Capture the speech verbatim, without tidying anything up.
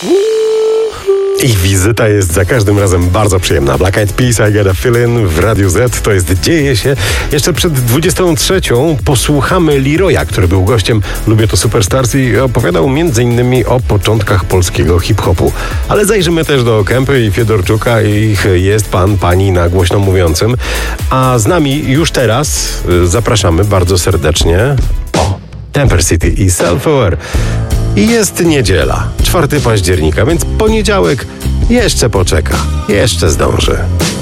Ich wizyta jest za każdym razem bardzo przyjemna. Black Eyed Peas, I Got a Feeling w Radiu Z. To jest Dzieje się. Jeszcze przed dwudziestą trzecią posłuchamy Leroya, który był gościem Lubię to Superstars i opowiadał między innymi o początkach polskiego hip-hopu. Ale zajrzymy też do Kępy i Fiedorczuka. Ich jest pan, pani na głośno mówiącym. A z nami już teraz zapraszamy bardzo serdecznie o Temper City i Self-Aware. I jest niedziela, czwartego października, więc poniedziałek jeszcze poczeka, jeszcze zdąży.